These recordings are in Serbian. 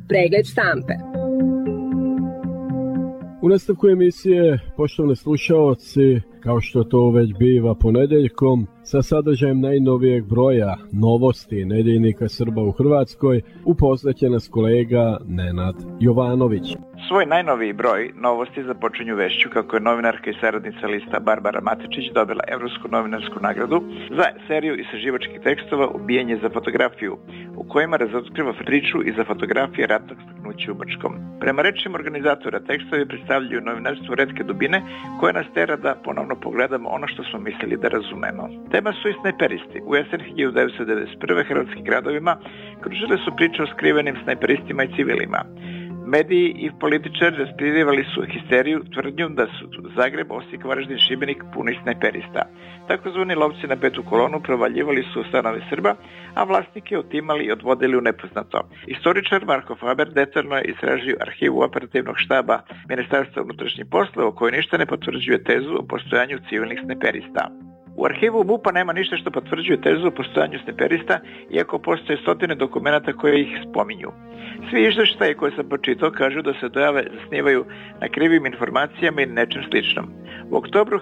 Pregled štampe. U nastavku emisije, poštovani slušaoci, kao što to već biva ponedjeljkom, sa sadržajem najnovijeg broja novosti Nedeljnika Srba u Hrvatskoj, upoznaće nas kolega Nenad Jovanović. Svoj najnoviji broj novosti započinju vešću kako je novinarka i saradnica lista Barbara Matečić dobila Evropsku novinarsku nagradu za seriju istraživačkih tekstova Ubijanje za fotografiju, u kojima razotkriva priču iza fotografije ratnog staknuća u Brčkom. Prema rečima organizatora, tekstovi predstavljaju novinarstvo retke dubine koje nas tera da ponovno pogledamo ono što smo mislili da razumemo. Tema su i snajperisti. U jesen 1991. hrvatskim gradovima kružile su priče o skrivenim snajperistima i civilima. Mediji i političari raspririvali su histeriju tvrdnjom da su Zagreb, Osijek, Varaždin, Šibenik puni snajperista. Takozvani lovci na petu kolonu provaljivali su u stanove Srba, a vlasnike otimali i odvodili u nepoznato. Istoričar Marko Faber detaljno je istražio arhivu operativnog štaba Ministarstva unutrašnjih poslova, koji ništa ne potvrđuje tezu o postojanju civilnih snajperista. U arhivu MUP-a nema ništa što potvrđuje tezu o postojanju snajperista, iako postoje stotine dokumenata koje ih spominju. Svi izveštaji koje sam pročitao kažu da se dojave zasnivaju na krivim informacijama i nečem sličnom. U oktobru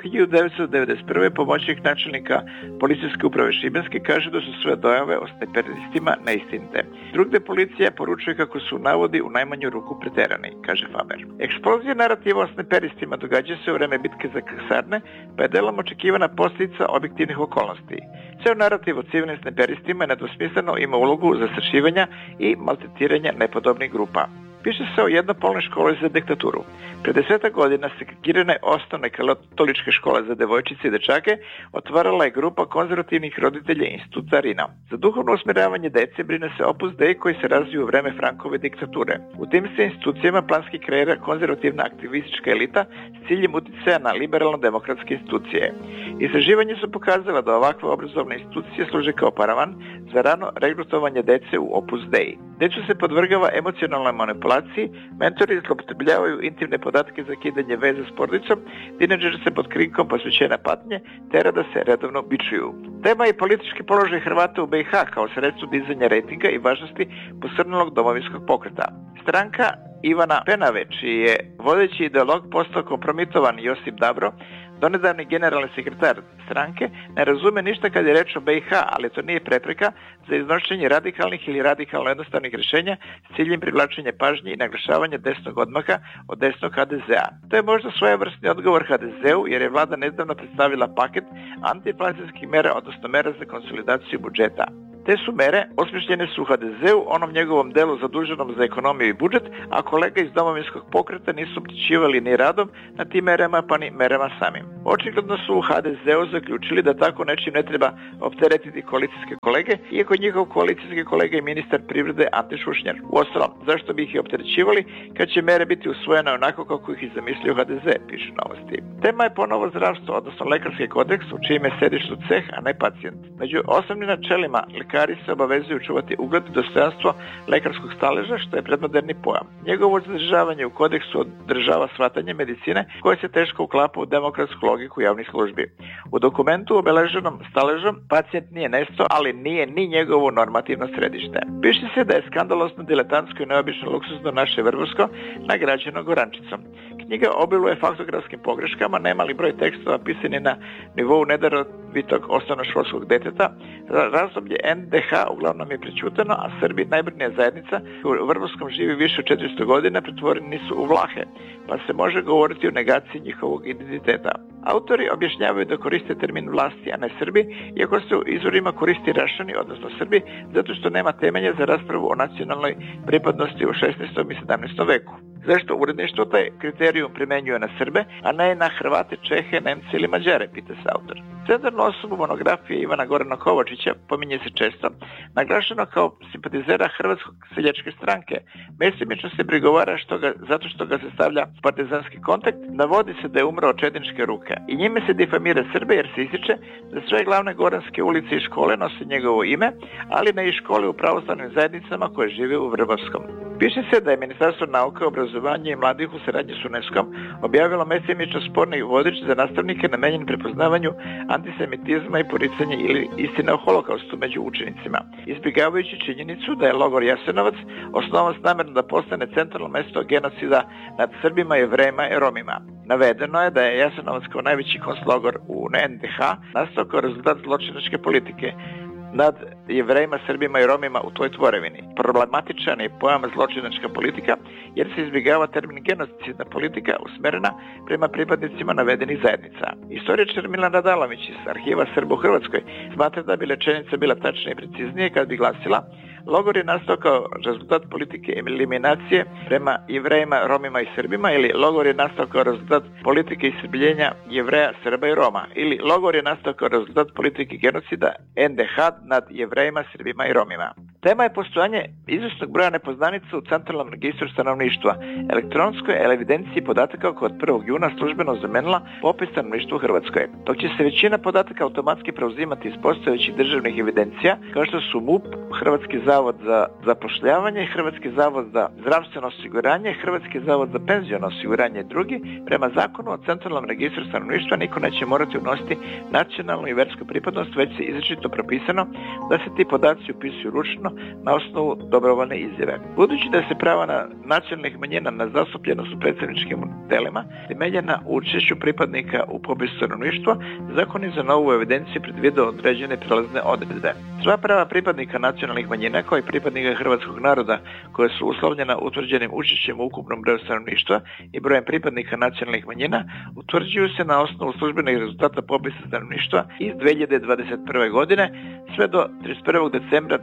1991. pomoćnik načelnika policijske uprave Šibenske kaže da su sve dojave o snajperistima neistinite. Drugde policija poručuje kako su navodi u najmanju ruku preterani, kaže Faber. Eksplozija narativa o snajperistima događa se u vreme bitke za kasarne, pa je delom očekivana posljedica objektivnih okolnosti. Ceo narativ o civilnim snajperistima je nedvosmisleno ima ulogu zastrašivanja i maltretiranja nepodobnih grupa. Piše se o jednopolnoj školi za diktaturu. Pre 10 godina segregirane osnovne katoličke škole za devojčice i dečake otvarala je grupa konzervativnih roditelja Instituta Rina. Za duhovno usmjeravanje dece brine se Opus Dei koji se razvio u vreme Frankove diktature. U tim se institucijama planski kreira konzervativna aktivistička elita s ciljem uticaja na liberalno-demokratske institucije. Istraživanje su pokazala da ovakve obrazovne institucije služe kao paravan za rano regrutovanje dece u Opus Dei. Decu se podvrgava emocionalnoj manipulaciji, mentori zloupotrebljavaju intimne podatke za kidanje veza s porodicom, tinejdžeri se pod krinkom posvećena patnje, tera da se redovno bičuju. Tema je politički položaj Hrvata u BiH kao sredstvo dizanja rejtinga i važnosti posrnulog domovinskog pokreta. Stranka Ivana Penave, čiji je vodeći ideolog postao kompromitovan Josip Dabro, donedavni generalni sekretar stranke, ne razume ništa kad je reč o BiH, ali to nije prepreka za iznošenje radikalnih ili radikalno jednostavnih rješenja s ciljem privlačenja pažnje i naglašavanja desnog odmaka od desnog HDZ-a. To je možda svojevrsni odgovor HDZ-u jer je vlada nedavno predstavila paket antiinflacijskih mera, odnosno mera za konsolidaciju budžeta. Te su mere osmišljene su u HDZ-u, onom njegovom delu zaduženom za ekonomiju i budžet, a kolega iz domovinskog pokreta nisu opterećivali ni radom na tim merama pa ni merama samim. Očigledno su u HDZ-u zaključili da tako nečim ne treba opteretiti koalicijske kolege, iako njihov koalicijski kolega i ministar privrede Ante Šušnjar. Uostalom, zašto bi ih i opterećivali kad će mere biti usvojene onako kako ih je zamislio HDZ, piše Novosti. Tema je ponovo zdravstvo, odnosno lekarski kodeks u čijem je sedištu ceh, a ne pacijent. Među osnovnim načelima lekari se obavezuju čuvati ugled i dostojanstvo lekarskog staleža, što je predmoderni pojam. Njegovo zadržavanje u kodeksu održava shvatanje medicine koje se teško uklapa u demokratsku logiku javnih službi. U dokumentu obeleženom staležom pacijent nije nesto, ali nije ni njegovo normativno središte. Piše se da je skandalozno, diletantsko i neobično luksuzno naše Vrvorsko nagrađeno Gorančicom. Knjiga obiluje faktografskim pogreškama, nemali broj tekstova pisani na nivou nedarovitog osnovnoškolskog deteta. Razdoblje NDH uglavnom je prećutano, a Srbi, najbrojnija zajednica, u Vrvorskom živi više od 400 godina, pretvoreni su u Vlahe, pa se može govoriti o negaciji njihovog identiteta. Autori objašnjavaju da koriste termin vlasti, a ne Srbi, iako se u izvorima koristi Rašani, odnosno Srbi, zato što nema temelja za raspravu o nacionalnoj pripadnosti u 16. i 17. veku. Zašto uredništvo taj kriterijum primenjuje na Srbe, a ne na Hrvate, Čehe, Nemce ili Mađare, pita se autor. Centralnu osobu monografije Ivana Gorana Kovačića pominje se često, naglašeno kao simpatizera Hrvatskog seljačke stranke. Mesimično se prigovara zato što ga se stavlja partizanski kontakt, navodi se da je umro od četničke ruke. I njime se difamira Srbe jer se ističe da sve glavne goranske ulice i škole nose njegovo ime, ali ne i škole u pravoslavnim zajednicama koje žive u Vrbarskom. Piše se da je Ministarstvo nauke, obrazovanja i mladih u saradnji s UNESCO-om objavilo mestimično sporni vodič za nastavnike namenjen prepoznavanju antisemitizma i poricanje ili istine o holokaustu među učenicima, izbjegavajući činjenicu da je logor Jasenovac osnovan s namjerom da postane centralno mesto genocida nad Srbima, Jevrejima i Romima. Navedeno je da je Jasenovac kao najveći konclogor u NDH nastao kao rezultat zločinačke politike nad Jevrejima, Srbima i Romima u toj tvorevini. Problematičan je pojam zločinačka politika jer se izbjegava termin genocidna politika usmerena prema pripadnicima navedenih zajednica. Istoričar Milan Radalović iz Arhiva Srba u Hrvatskoj smatra da bi rečenica bila tačnija i preciznije kad bi glasila: logor je nastao kao rezultat politike eliminacije prema Jevrejima, Romima i Srbima, ili logor je nastao kao rezultat politike isrebljenja Jevreja, Srba i Roma, ili logor je nastao kao rezultat politike genocida NDH nad Jevrejima, Srbima i Romima. Tema je postojanje izvjesnog broja nepoznanica u centralnom registru stanovništva, elektronskoj evidenciji podataka koja od 1. juna službeno zamenila popis stanovništva u Hrvatskoj. Dok će se većina podataka automatski preuzimati iz postojećih državnih evidencija, kao što su MUP, Hrvatski zavod za zapošljavanje, Hrvatski zavod za zdravstveno osiguranje, Hrvatski zavod za penziono osiguranje i drugi, prema zakonu o centralnom registru stanovništva niko neće morati unositi nacionalnu i versku pripadnost, već se izričito propisano da se ti podaci upisuju ručno na osnovu dobrovoljne izjave. Budući da se prava nacionalnih manjina na zastupljenost u predstavničkim telima temeljena u učešću pripadnika u popisu stanovništva, zakon je za novu evidenciju predvideo određene prelazne odredbe. Sva prava pripadnika nacionalnih manjina kao i pripadnika hrvatskog naroda koja su uslovljena utvrđenim učešćem u ukupnom broju stanovništva i brojem pripadnika nacionalnih manjina utvrđuju se na osnovu službenih rezultata popisa stanovništva iz 2021. godine sve do 31. decembra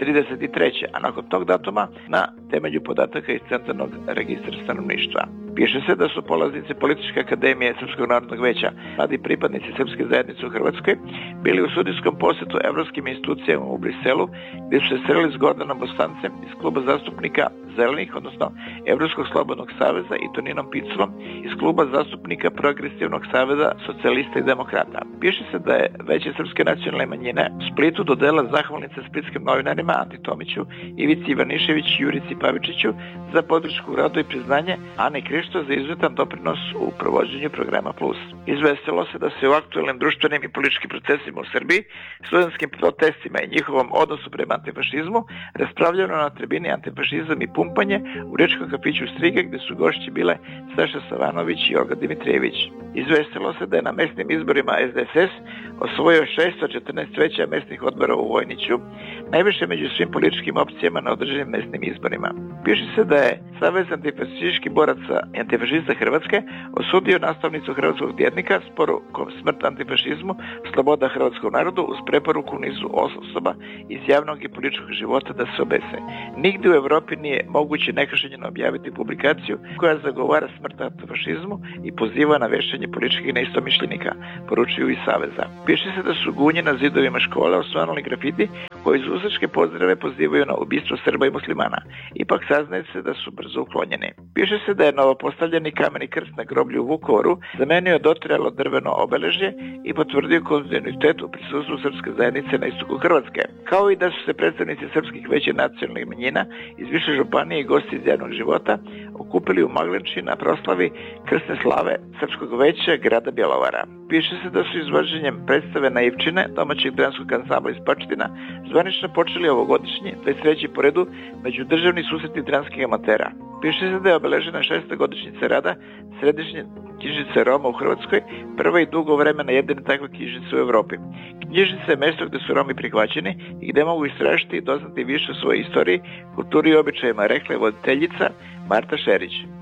2033. a nakon tog datuma na temelju podataka iz centralnog registra stanovništva. Piše se da su polaznici Političke akademije Srpskog narodnog veća, mladi pripadnici srpske zajednice u Hrvatskoj, bili u sudijskom posjetu evropskim institucijama u Briselu, gdje su se sreli s Gordanom Bosancem iz kluba zastupnika Zelenih, odnosno Evropskog slobodnog saveza, i Toninom Piculom iz kluba zastupnika Progresivnog saveza socijalista i demokrata. Piše se da je veće srpske nacionalne manjine u Splitu dodela zahvalnice splitskim novinarima Anti Tomiću, Ivici Ivanišević i Jurici Pavičiću za podršku u radu i priznanje, Ani Krišto za izuzetan doprinos u provođenju programa Plus. Izvestilo se da se u aktualnim društvenim i političkim procesima u Srbiji, studentskim protestima i njihovom odnosu prema antifašizmu raspravljano na tribini Antifašizam i pumpanje u riječkom kafiću Striga, gdje su gošći bile Saša Savanović i Olga Dimitrijević. Izvestilo se da je na mesnim izborima SDSS osvojio 614 veća mesnih odbora u Vojniću, najviše među svim političkim opcijama na održanim mesnim izborima. Piše se da je Savez antifašističkih boraca i antifašista Hrvatske osudio nastavnicu Hrvatskog tjednika s porukom smrt antifašizmu, sloboda hrvatskom narodu, uz preporuku nizu osoba iz javnog i političkog života da se obese. Nigdje u Europi nije moguće nekažnjeno objaviti publikaciju koja zagovara smrt antifašizmu i poziva na vešanje političkih neistomišljenika, poručuju iz Saveza. Piše se da su gunje na zidovima škole osvanuli grafiti koji iz ustaške pozdrave pozivaju na ubistvo Srba i muslimana. Ipak saznaje se da su brzo uklonjeni. Piše se da je novopostavljeni kameni krst na groblju u Vukovaru zamenio dotrajalo drveno obeležje i potvrdio kontinuitet u prisustvu srpske zajednice na istoku Hrvatske, kao i da su se predstavnici srpskih većih nacionalnih manjina iz više županije i gosti iz javnog života okupili u Maglenči na proslavi krsne slave Srpskog veća grada Bjelovara. Piše se da su izvođenjem predstave Naivčine domaćeg dramskog ansambla iz Pačetina zvanično počeli ovogodišnji 23. po redu međudržavni susreti dramskih amatera. Piše se da je obeležena 6. godišnjica rada središnje knjižnice Roma u Hrvatskoj, prva i dugo vremena jedina takva knjižnica u Europi. Knjižnica je mjesto gdje su Romi prihvaćeni i gdje mogu istražiti i doznati više o svojoj istoriji, kulturi i običajima, rekla je voditeljica Marta Šerić.